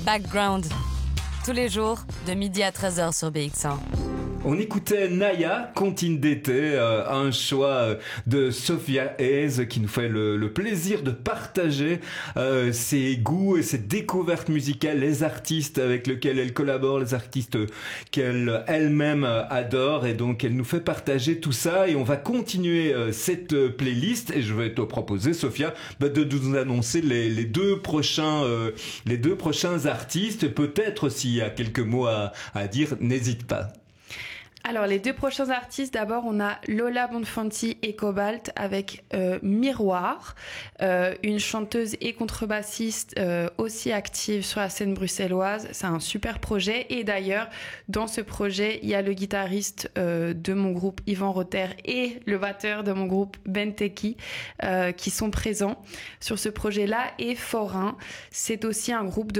Background. Tous les jours, de midi à 13h sur BX1. On écoutait Naya, Contine d'été, un choix de Sophia Hayes qui nous fait le plaisir de partager ses goûts et ses découvertes musicales, les artistes avec lesquels elle collabore, les artistes qu'elle elle-même adore, et donc elle nous fait partager tout ça. Et on va continuer cette playlist, et je vais te proposer, Sophia, de nous annoncer les deux prochains artistes. Peut-être s'il y a quelques mots à dire, n'hésite pas. Alors, les deux prochains artistes, d'abord, on a Lola Bonfanti et Cobalt avec Miroir, une chanteuse et contrebassiste aussi active sur la scène bruxelloise. C'est un super projet. Et d'ailleurs, dans ce projet, il y a le guitariste de mon groupe, Yvan Rotter, et le batteur de mon groupe, Ben Teki, qui sont présents sur ce projet-là. Et Forain, c'est aussi un groupe de